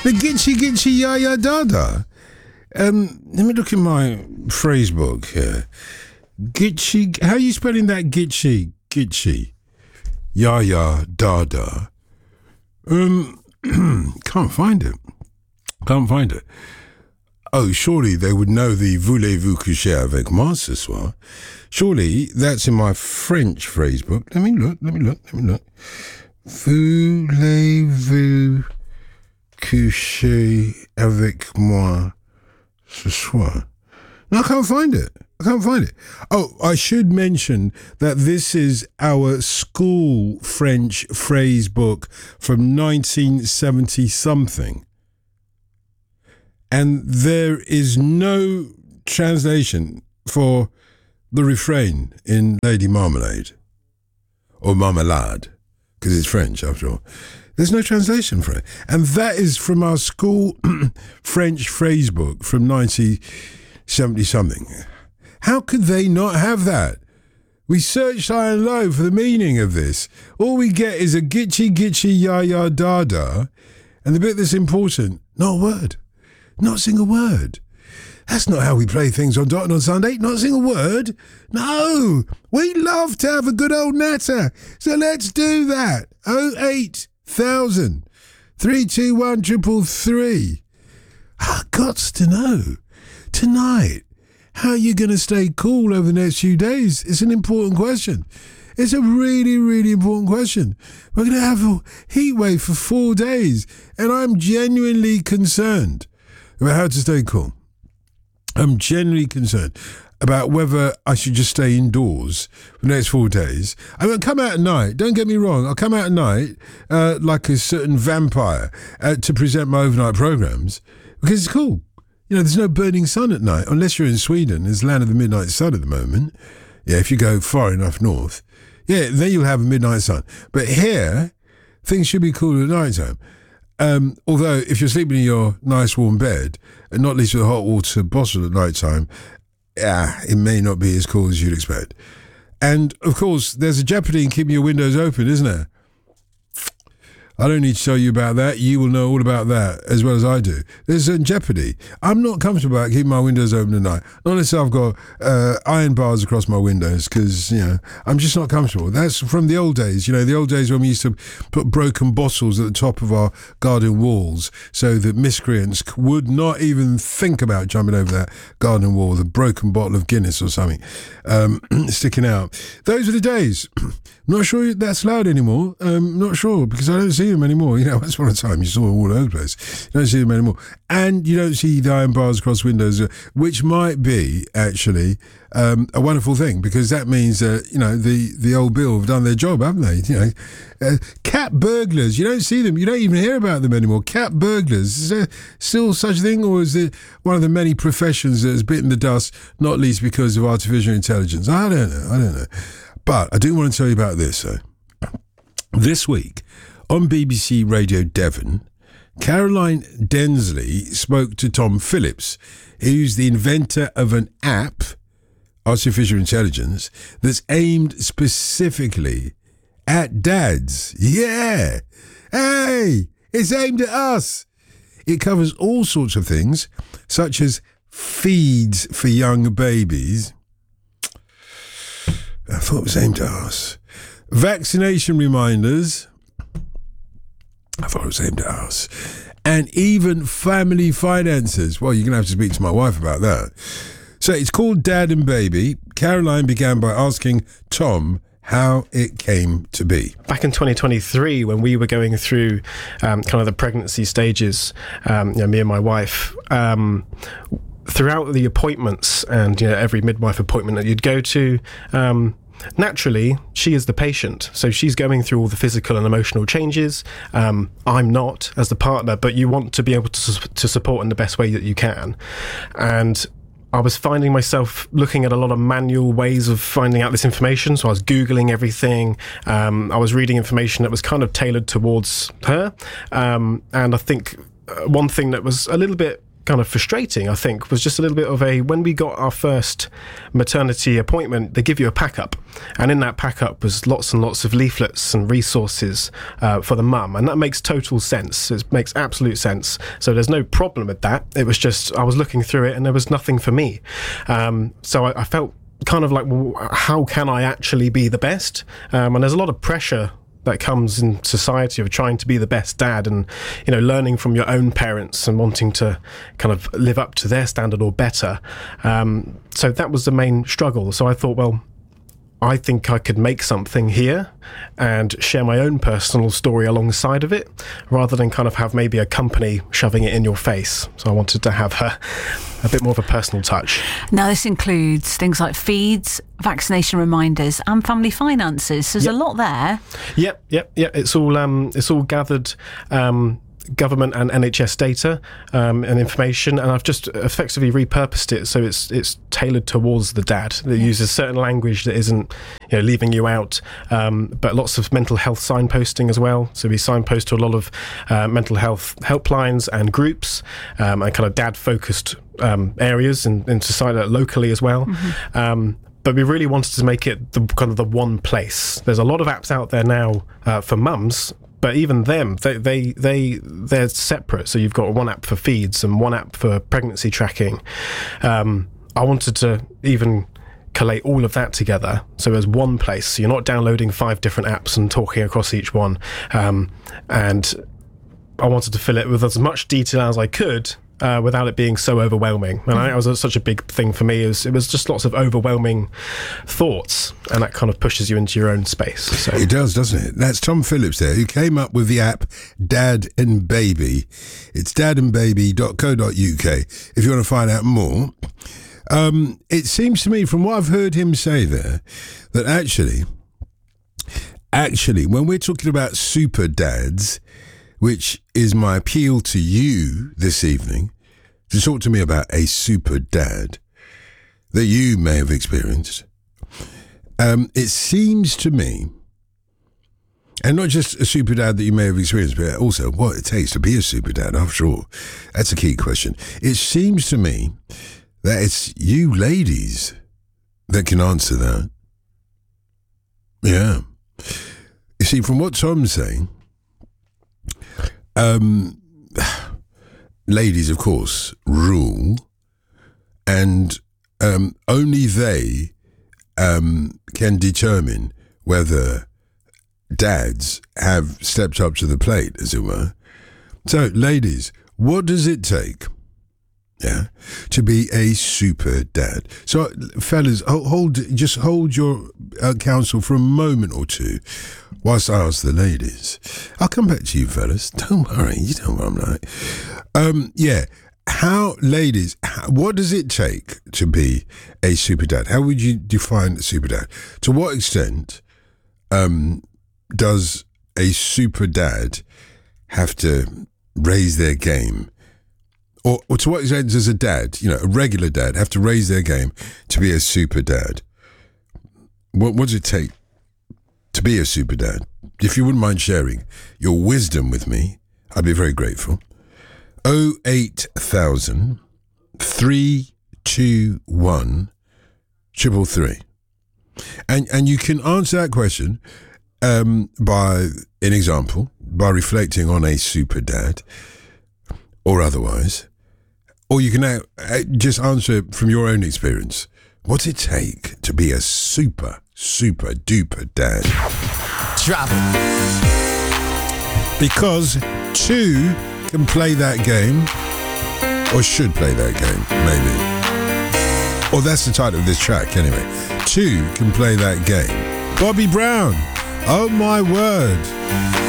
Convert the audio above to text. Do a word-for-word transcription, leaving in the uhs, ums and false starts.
The Gitchy Gitchy Ya Ya Dada. Um, let me look in my phrase book here. Gitchy, how are you spelling that? Gitchy Gitchy Ya Ya Dada. Um, can't find it. Can't find it. Oh, surely they would know the voulez-vous coucher avec moi ce soir. Surely that's in my French phrase book. Let me look, let me look, let me look. Voulez-vous coucher avec moi ce soir? No, I can't find it. I can't find it. Oh, I should mention that this is our school French phrase book from nineteen seventy something. And there is no translation for the refrain in Lady Marmalade or Marmalade, because it's French after all. There's no translation for it. And that is from our school French phrase book from nineteen seventy something. How could they not have that? We searched high and low for the meaning of this. All we get is a gitchy gitchy ya ya dada, and the bit that's important, not a word. Not a single word. That's not how we play things on Dotting on Sunday. Not a single word. No. We love to have a good old natter. So let's do that. oh eight thousand, three two one, triple three. I've got to know. Tonight, how are you going to stay cool over the next few days? It's an important question. It's a really, really important question. We're going to have a heat wave for four days, and I'm genuinely concerned about how to stay cool. I'm genuinely concerned about whether I should just stay indoors for the next four days. I mean, come out at night. Don't get me wrong. I'll come out at night uh, like a certain vampire uh, to present my overnight programmes because it's cool. You know, there's no burning sun at night unless you're in Sweden. It's the land of the midnight sun at the moment. Yeah, if you go far enough north. Yeah, then you'll have a midnight sun. But here, things should be cool at night time. Um, although, if you're sleeping in your nice warm bed, and not least with a hot water bottle at night time, yeah, it may not be as cool as you'd expect. And, of course, there's a jeopardy in keeping your windows open, isn't there? I don't need to tell you about that. You will know all about that as well as I do. There's a jeopardy. I'm not comfortable about keeping my windows open at night. Not unless I've got uh, iron bars across my windows because, you know, I'm just not comfortable. That's from the old days. You know, the old days when we used to put broken bottles at the top of our garden walls so that miscreants would not even think about jumping over that garden wall, the broken bottle of Guinness or something um, sticking out. Those were the days. I'm not sure that's allowed anymore. Um, not sure because I don't see them anymore. You know, once upon a time you saw them all over the place. You don't see them anymore. And you don't see the iron bars across windows, which might be actually um, a wonderful thing because that means that, you know, the, the old Bill have done their job, haven't they? You know, uh, cat burglars, you don't see them. You don't even hear about them anymore. Cat burglars. Is there still such a thing, or is it one of the many professions that has bitten the dust, not least because of artificial intelligence? I don't know. I don't know. But I do want to tell you about this. So. This week, on B B C Radio Devon, Caroline Densley spoke to Tom Phillips, who's the inventor of an app, artificial intelligence, that's aimed specifically at dads. Yeah! Hey! It's aimed at us! It covers all sorts of things, such as feeds for young babies. I thought it was aimed at us. Vaccination reminders. I thought it was aimed at us. And even family finances. Well, you're going to have to speak to my wife about that. So it's called Dad and Baby. Caroline began by asking Tom how it came to be. Back in twenty twenty-three, when we were going through um, kind of the pregnancy stages, um, you know, me and my wife, um, throughout the appointments and, you know, every midwife appointment that you'd go to, um, naturally, she is the patient. So she's going through all the physical and emotional changes. Um, I'm not as the partner, but you want to be able to, su- to support in the best way that you can. And I was finding myself looking at a lot of manual ways of finding out this information. So I was Googling everything. Um, I was reading information that was kind of tailored towards her. Um, and I think uh, one thing that was a little bit kind of frustrating, I think, was just a little bit of a, when we got our first maternity appointment, they give you a pack up, and in that pack up was lots and lots of leaflets and resources uh, for the mum, and that makes total sense. It makes absolute sense. So there's no problem with that. It was just, I was looking through it and there was nothing for me. Um, so I, I felt kind of like, well, how can I actually be the best? Um, and there's a lot of pressure that comes in society of trying to be the best dad, and, you know, learning from your own parents and wanting to kind of live up to their standard or better. Um, so that was the main struggle. So I thought, well, I think I could make something here and share my own personal story alongside of it, rather than kind of have maybe a company shoving it in your face. So I wanted to have a, a bit more of a personal touch. Now, this includes things like feeds, vaccination reminders, and family finances. There's yep. a lot there. Yep, yep, yep. It's all um, it's all gathered. Um, government and N H S data um, and information, and I've just effectively repurposed it so it's it's tailored towards the dad. It yeah. uses certain language that isn't, you know, leaving you out, um, but lots of mental health signposting as well. So we signpost to a lot of uh, mental health helplines and groups, um, and kind of dad focused um, areas in, in society locally as well. Mm-hmm. Um, But we really wanted to make it the kind of the one place. There's a lot of apps out there now uh, for mums, but even them, they, they, they, they're separate. So you've got one app for feeds and one app for pregnancy tracking. Um, I wanted to even collate all of that together so there's one place. So you're not downloading five different apps and talking across each one. Um, and I wanted to fill it with as much detail as I could, Uh, without it being so overwhelming. And I think it was a, such a big thing for me. It was, it was just lots of overwhelming thoughts, and that kind of pushes you into your own space. So. It does, doesn't it? That's Tom Phillips there, who came up with the app Dad and Baby. It's dad and baby dot co dot U K if you want to find out more. Um, it seems to me, from what I've heard him say there, that actually, actually, when we're talking about super dads, which is my appeal to you this evening, to talk to me about a super dad that you may have experienced. Um, it seems to me, and not just a super dad that you may have experienced, but also what it takes to be a super dad, after all. That's a key question. It seems to me that it's you ladies that can answer that. Yeah. You see, from what Tom's saying, Um, ladies, of course, rule, and um, only they um, can determine whether dads have stepped up to the plate, as it were. So, ladies, what does it take, yeah, to be a super dad? So, fellas, hold, hold just hold your uh, counsel for a moment or two whilst I ask the ladies. I'll come back to you, fellas. Don't worry, you know what I'm like. Um, yeah, how, ladies, how, what does it take to be a super dad? How would you define a super dad? To what extent um, does a super dad have to raise their game? Or, or to what extent does a dad, you know, a regular dad, have to raise their game to be a super dad? What, what does it take to be a super dad? If you wouldn't mind sharing your wisdom with me, I'd be very grateful. oh eight thousand, three two one, triple three. And and you can answer that question um, by an example, by reflecting on a super dad or otherwise. Or you can now just answer from your own experience. What's it take to be a super, super duper dad? Travel. Because two can play that game, or should play that game, maybe. Or that's the title of this track, anyway. Two can play that game. Bobby Brown. Oh my word.